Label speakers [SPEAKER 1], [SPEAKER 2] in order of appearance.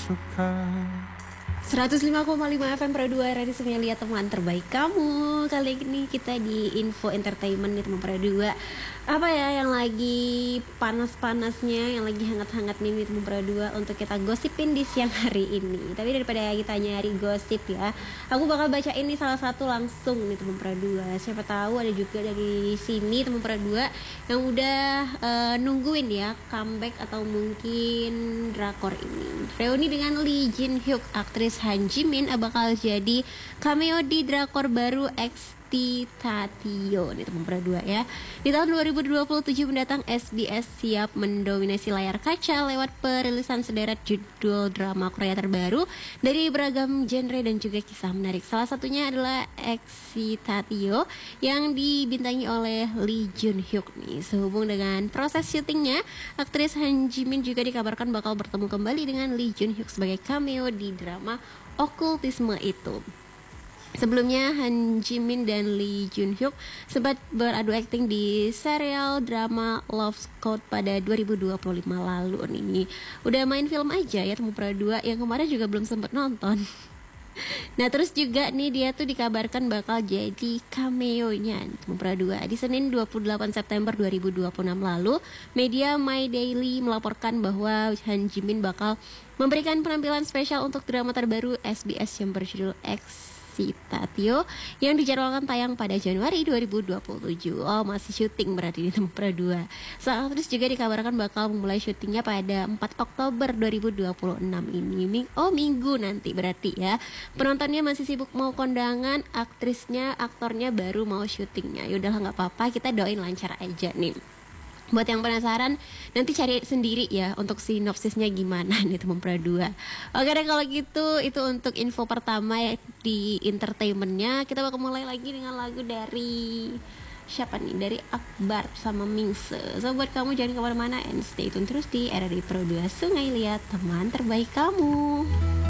[SPEAKER 1] suka.
[SPEAKER 2] 105,5 FM Pro 2 Radio Semelia, teman terbaik kamu. Kali ini kita di Info Entertainment di teman Pro 2. Apa ya yang lagi panas-panasnya, yang lagi hangat-hangatnya di teman Pro 2 untuk kita gosipin di siang hari ini. Tapi daripada kita nyari gosip ya, aku bakal baca ini salah satu langsung nih teman Pro 2. Siapa tahu ada juga dari sini teman Pro 2 yang udah nungguin ya comeback atau mungkin drakor ini. Reuni dengan Lee Jin Hyuk, aktris Han Ji Min bakal jadi cameo di drakor baru Tatio nih teman Pro 2 ya. Di tahun 2027 mendatang SBS siap mendominasi layar kaca lewat perilisan sederet judul drama Korea terbaru dari beragam genre dan juga kisah menarik. Salah satunya adalah Tatio yang dibintangi oleh Lee Jun Hyuk nih. Sehubung dengan proses syutingnya, aktris Han Ji Min juga dikabarkan bakal bertemu kembali dengan Lee Jun Hyuk sebagai cameo di drama okultisme itu. Sebelumnya Han Ji Min dan Lee Jun Hyuk sempat beradu akting di serial drama Love Code pada 2025 lalu nih. Udah main film aja ya teman Pro 2 yang kemarin juga belum sempat nonton. Nah terus juga nih dia tuh dikabarkan bakal jadi cameo-nya teman Pro 2. Di Senin 28 September 2026 lalu, media My Daily melaporkan bahwa Han Ji Min bakal memberikan penampilan spesial untuk drama terbaru SBS yang berjudul Tatio yang dijadwalkan tayang pada Januari 2027. Oh, masih syuting berarti di tempat Pro 2. Sang aktris juga dikabarkan bakal memulai syutingnya pada 4 Oktober 2026 ini. Oh, minggu nanti berarti ya. Penontonnya masih sibuk mau kondangan, aktornya baru mau syutingnya. Yaudahlah nggak apa-apa, kita doain lancar aja nih. Buat yang penasaran, nanti cari sendiri ya untuk sinopsisnya gimana nih teman Pro 2. Oke deh kalau gitu, itu untuk info pertama ya di entertainmentnya. Kita bakal mulai lagi dengan lagu dari siapa nih? Dari Akbar sama Mingse. So buat kamu jangan kemana-mana and stay tune terus di RRI Pro 2 Sungai Liat, teman terbaik kamu.